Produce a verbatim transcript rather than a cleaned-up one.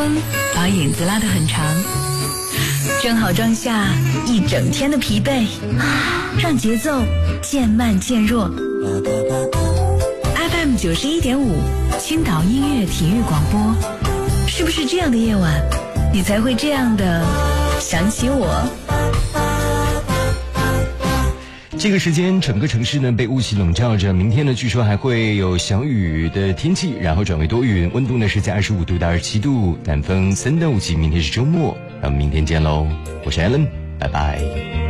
风把影子拉得很长，正好装下一整天的疲惫，让节奏渐慢渐弱。F M 九十一点五，青岛音乐体育广播，是不是这样的夜晚，你才会这样的想起我？ 这个时间整个城市呢被雾气笼罩着，明天呢据说还会有小雨的天气，然后转为多云，温度呢是在二十五度到二十七度，南风三到五级。明天是周末，让我们明天见喽，我是 Alan， 拜拜。